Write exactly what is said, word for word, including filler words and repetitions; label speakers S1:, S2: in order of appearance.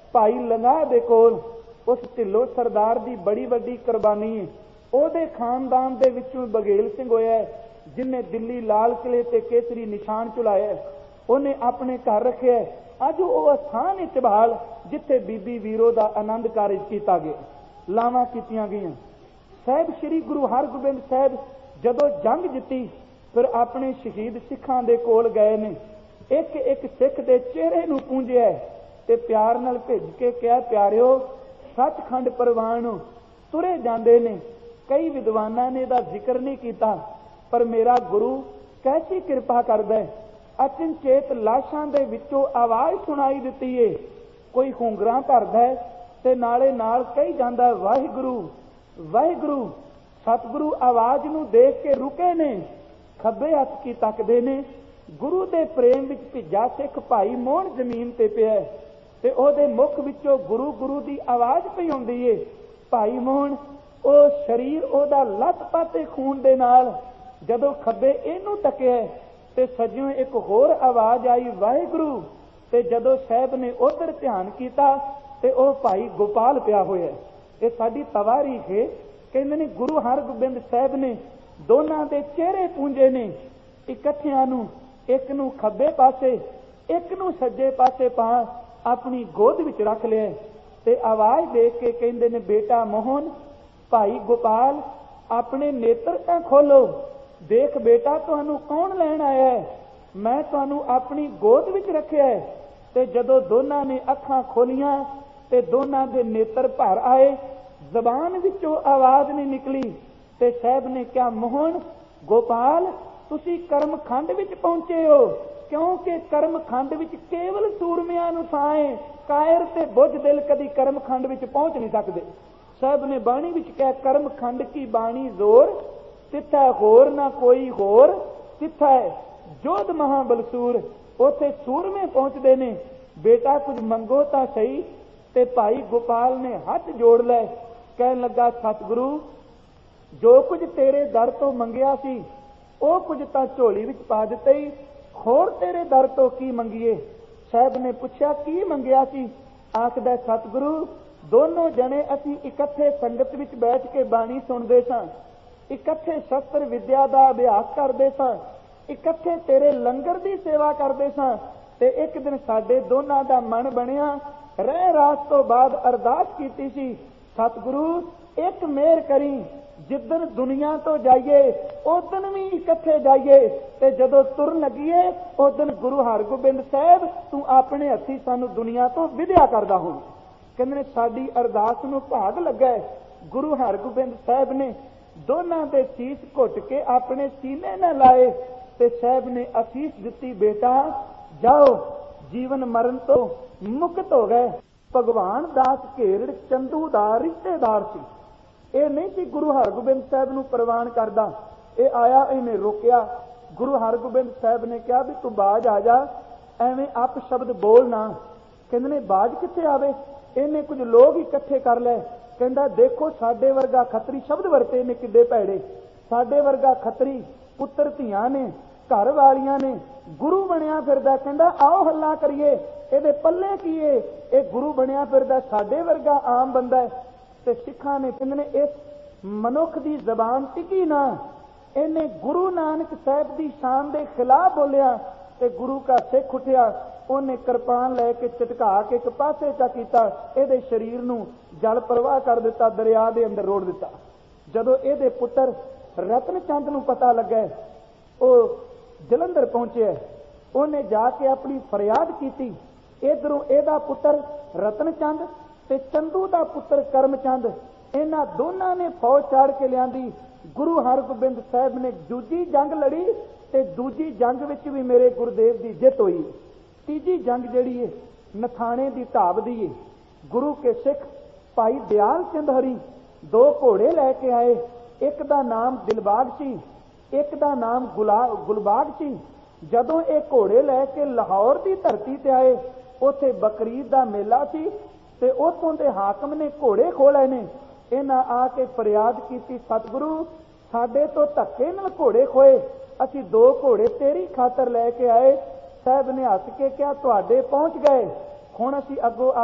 S1: भाई लंगाह दे कोल उस ढिल्लो सरदार की बड़ी वड्डी कुरबानी है। ਉਹਦੇ खानदान ਦੇ ਵਿੱਚੋਂ बघेल सिंह होया जिन्हें दिल्ली लाल किले ते केसरी निशान चुलाया, उन्हें अपने घर रखे। अज वो स्थान इचबाल जिथे बीबी वीरो का आनंद कारज किया गया, लावां कीतियां गईयां। साहब श्री गुरु हरगोबिंद साहब जदों जंग जिती फिर अपने शहीद सिखां दे कोल गए ने, एक एक सिख दे चेहरे नूं पूंजिया ते प्यार नाल भेज के कहा, प्यारिओ सचखंड परवान तुरे जांदे ने। कई विद्वानां ने इहदा जिक्र नहीं किया, पर मेरा गुरु कैसी कृपा करदा है। अचनचेत लाशां दे विचों आवाज़ सुनाई दिती है, कोई हुंगरां भरदा है ते नाले नाल कही जांदा वाहिगुरू वाहिगुरू। सतगुरु आवाज़ नूं देख के रुके ने, खब्बे हत्थ की तकदे ने। गुरु दे प्रेम विच भिजा सिख भाई मोहन जमीन ते पिया ते ओहदे मुख विचों गुरु गुरु दी आवाज़ पई आउंदी है। भाई मोहन ਉਹ शरीर ਉਹਦਾ ਲੱਤ-ਪੱਤ खून ਦੇ ਨਾਲ ਜਦੋਂ ਖੱਬੇ ਇਹਨੂੰ ਤੱਕਿਆ ਤੇ ਸੱਜਿਓਂ ਇੱਕ ਹੋਰ ਆਵਾਜ਼ ਆਈ ਵਾਹਿਗੁਰੂ। ਤੇ ਜਦੋਂ ਸਾਹਿਬ ਨੇ ਉਧਰ ਧਿਆਨ ਕੀਤਾ ਤੇ ਉਹ ਭਾਈ ਗੋਪਾਲ ਪਿਆ ਹੋਇਆ। ਇਹ ਸਾਡੀ ਤਵਾਰੀਖ ਹੈ। ਕਹਿੰਦੇ ਨੇ ਗੁਰੂ ਹਰਗੋਬਿੰਦ ਸਾਹਿਬ ਨੇ ਦੋਨਾਂ ਦੇ ਚਿਹਰੇ ਪੂੰਝੇ ਨੇ ਇਕੱਠਿਆਂ ਨੂੰ, ਇੱਕ ਨੂੰ ਖੱਬੇ ਪਾਸੇ ਇੱਕ ਨੂੰ ਸੱਜੇ ਪਾਸੇ ਪਾ ਆਪਣੀ ਗੋਦ ਵਿੱਚ ਰੱਖ ਲਿਆ ਤੇ ਆਵਾਜ਼ ਦੇ ਕੇ ਕਹਿੰਦੇ ਨੇ ਬੇਟਾ ਮੋਹਨ, भाई गोपाल अपने नेत्र तां खोलो, देख बेटा तुहानू कौन लैण आया है, मैं तुहानू अपनी गोद विच रखिया है। ते जदों दोनां ने अखां खोलियां ते दोनां दे नेत्र भर आए, जबान विचों आवाज़ नहीं निकली ते साहब ने कहा मोहन गोपाल तुसी कर्मखंड विच पहुंचे हो, क्योंकि कर्मखंड विच केवल सूरमियां नूं थां है, कायर ते बुझ दिल कदी कर्मखंड विच पहुंच नहीं सकदे। साहब ने बाणी विच कहा कर्मखंड की बाणी जोर, तिथा होर ना कोई होर, तिथा है जोध महाबलसूर। उथे सूरमे पहुंचते ने, बेटा कुछ मंगो तां सही। ते भाई गोपाल ने हथ जोड़ लै, कहन लगा सतगुरु जो कुछ तेरे दर तो मंगिया सी ਉਹ ਕੁਝ ਤਾਂ ਝੋਲੀ ਵਿੱਚ ਪਾ ਦਿੱਤੇ ਹੀ, ਹੋਰ ਤੇਰੇ ਦਰ ਤੋਂ ਕੀ ਮੰਗੀਏ। ਸਾਹਿਬ ਨੇ ਪੁੱਛਿਆ ਕੀ ਮੰਗਿਆ ਸੀ। ਆਖਦਾ ਸਤਿਗੁਰੂ ਦੋਨੋਂ ਜਣੇ ਅਸੀਂ ਇਕੱਠੇ ਸੰਗਤ ਵਿੱਚ ਬੈਠ ਕੇ ਬਾਣੀ ਸੁਣਦੇ ਸਾਂ, ਇਕੱਠੇ ਸ਼ਸਤਰ ਵਿਦਿਆ ਦਾ ਅਭਿਆਸ ਕਰਦੇ ਸਾਂ, ਇਕੱਠੇ ਤੇਰੇ ਲੰਗਰ ਦੀ ਸੇਵਾ ਕਰਦੇ ਸਾਂ ਤੇ ਇੱਕ ਦਿਨ ਸਾਡੇ ਦੋਨਾਂ ਦਾ ਮਨ ਬਣਿਆ। ਰਹਿ ਰਾਤ ਤੋਂ ਬਾਅਦ ਅਰਦਾਸ ਕੀਤੀ ਸੀ, ਸਤਿਗੁਰੂ ਇੱਕ ਮਿਹਰ ਕਰੀ, ਜਿੱਦਣ ਦੁਨੀਆ ਤੋਂ ਜਾਈਏ ਉਦਣ ਵੀ ਇਕੱਠੇ ਜਾਈਏ ਤੇ ਜਦੋਂ ਤੁਰਨ ਲੱਗੀਏ ਉਦਣ ਗੁਰੂ ਹਰਗੋਬਿੰਦ ਸਾਹਿਬ ਤੂੰ ਆਪਣੇ ਹੱਥੀਂ ਸਾਨੂੰ ਦੁਨੀਆ ਤੋਂ ਵਿਦਿਆ ਕਰਦਾ ਹੋਂ। ਕਹਿੰਦੇ ਨੇ ਸਾਡੀ ਅਰਦਾਸ ਨੂੰ ਭਾਗ ਲੱਗਾ। ਗੁਰੂ ਹਰਗੋਬਿੰਦ ਸਾਹਿਬ ਨੇ ਦੋਨਾਂ ਦੇ ਸੀਸ ਘੁੱਟ ਕੇ ਆਪਣੇ ਸੀਨੇ ਨਾਲ ਲਾਏ ਤੇ ਸਾਹਿਬ ਨੇ ਅਸੀਸ ਦਿੱਤੀ, ਬੇਟਾ ਜਾਓ ਜੀਵਨ ਮਰਨ ਤੋਂ ਮੁਕਤ ਹੋ ਗਏ। ਭਗਵਾਨ ਦਾਸ ਘੇਰੜ ਚੰਦੂ ਦਾ ਰਿਸ਼ਤੇਦਾਰ ਸੀ। ਇਹ ਨਹੀਂ ਸੀ ਗੁਰੂ ਹਰਗੋਬਿੰਦ ਸਾਹਿਬ ਨੂੰ ਪ੍ਰਵਾਨ ਕਰਦਾ। ਇਹ ਆਇਆ, ਇਹਨੇ ਰੋਕਿਆ। ਗੁਰੂ ਹਰਗੋਬਿੰਦ ਸਾਹਿਬ ਨੇ ਕਿਹਾ ਵੀ ਤੂੰ ਬਾਜ ਆ ਜਾ, ਐਵੇਂ ਅਪ ਸ਼ਬਦ ਬੋਲ ਨਾ। ਕਹਿੰਦੇ ਨੇ ਬਾਜ ਕਿੱਥੇ ਆਵੇ, ਇਹਨੇ ਕੁਝ ਲੋਕ ਇਕੱਠੇ ਕਰ ਲਏ। ਕਹਿੰਦਾ ਦੇਖੋ ਸਾਡੇ ਵਰਗਾ ਖੱਤਰੀ, ਸ਼ਬਦ ਵਰਤੇ ਨੇ ਕਿੱਡੇ ਭੈੜੇ, ਸਾਡੇ ਵਰਗਾ ਖੱਤਰੀ ਪੁੱਤਰ ਧੀਆਂ ਨੇ, ਘਰ ਵਾਲੀਆਂ ਨੇ, ਗੁਰੂ ਬਣਿਆ ਫਿਰਦਾ। ਕਹਿੰਦਾ ਆਓ ਹੱਲਾ ਕਰੀਏ, ਇਹਦੇ ਪੱਲੇ ਕੀ ਏ, ਇਹ ਗੁਰੂ ਬਣਿਆ ਫਿਰਦਾ, ਸਾਡੇ ਵਰਗਾ ਆਮ ਬੰਦਾ ਹੈ। ਤੇ ਸਿੱਖਾਂ ਨੇ ਕਹਿੰਦੇ ਨੇ ਇਸ ਮਨੁੱਖ ਦੀ ਜ਼ਬਾਨ ਟਿਕੀ ਨਾ, ਇਹਨੇ ਗੁਰੂ ਨਾਨਕ ਸਾਹਿਬ ਦੀ ਸ਼ਾਨ ਦੇ ਖਿਲਾਫ ਬੋਲਿਆ ਤੇ ਗੁਰੂ ਕਾ ਸਿੱਖ ਉੱਠਿਆ। ਉਹਨੇ ਕਿਰਪਾਨ ਲੈ ਕੇ ਝਟਕਾ ਕੇ ਇੱਕ ਪਾਸੇ ਚਾ ਕੀਤਾ, ਇਹਦੇ ਸਰੀਰ ਨੂੰ ਜਲ ਪ੍ਰਵਾਹ ਕਰ ਦਿੱਤਾ, ਦਰਿਆ ਦੇ ਅੰਦਰ ਰੋੜ ਦਿੱਤਾ। ਜਦੋਂ ਇਹਦੇ ਪੁੱਤਰ ਰਤਨ ਚੰਦ ਨੂੰ ਪਤਾ ਲੱਗਾ, ਉਹ ਜਲੰਧਰ ਪਹੁੰਚਿਆ, ਉਹਨੇ ਜਾ ਕੇ ਆਪਣੀ ਫਰਿਆਦ ਕੀਤੀ। ਇਧਰੋਂ ਇਹਦਾ ਪੁੱਤਰ ਰਤਨ ਚੰਦ ਤੇ ਚੰਦੂ ਦਾ ਪੁੱਤਰ ਕਰਮਚੰਦ, ਇਹਨਾਂ ਦੋਨਾਂ ਨੇ ਫੌਜ ਚਾੜ ਕੇ ਲਿਆਂਦੀ। ਗੁਰੂ ਹਰਗੋਬਿੰਦ ਸਾਹਿਬ ਨੇ ਦੂਜੀ ਜੰਗ ਲੜੀ ਤੇ ਦੂਜੀ ਜੰਗ ਵਿੱਚ ਵੀ ਮੇਰੇ ਗੁਰਦੇਵ ਦੀ ਜਿੱਤ ਹੋਈ। ਤੀਜੀ ਜੰਗ ਜਿਹੜੀ ਹੈ ਨਥਾਣੇ ਦੀ ਢਾਬ ਦੀ ਹੈ। ਗੁਰੂ ਕੇ ਸਿੱਖ ਭਾਈ ਦਿਆਲ ਚੰਦ ਹਰੀ ਦੋ ਘੋੜੇ ਲੈ ਕੇ ਆਏ, ਇੱਕ ਦਾ ਨਾਮ ਦਿਲਬਾਗ ਸੀ, ਇੱਕ ਦਾ ਨਾਮ ਗੁਲਾ ਗੁਲਬਾਗ ਸੀ। ਜਦੋਂ ਇਹ ਘੋੜੇ ਲੈ ਕੇ ਲਾਹੌਰ ਦੀ ਧਰਤੀ ਤੇ ਆਏ, ਉੱਥੇ ਬਕਰੀਦ ਦਾ ਮੇਲਾ ਸੀ ਤੇ ਉੱਥੋਂ ਦੇ ਹਾਕਮ ਨੇ ਘੋੜੇ ਖੋਲੇ ਨੇ। ਇਹਨਾਂ ਆ ਕੇ ਫਰਿਆਦ ਕੀਤੀ, ਸਤਿਗੁਰੂ ਸਾਡੇ ਤੋਂ ਧੱਕੇ ਨਾਲ ਘੋੜੇ ਖੋਏ, ਅਸੀਂ ਦੋ ਘੋੜੇ ਤੇਰੀ ਖਾਤਰ ਲੈ ਕੇ ਆਏ। ਸਾਹਿਬ ਨੇ ਹੱਸ ਕੇ ਕਿਹਾ ਤੁਹਾਡੇ ਪਹੁੰਚ ਗਏ, ਹੁਣ ਅਸੀਂ ਅੱਗੋਂ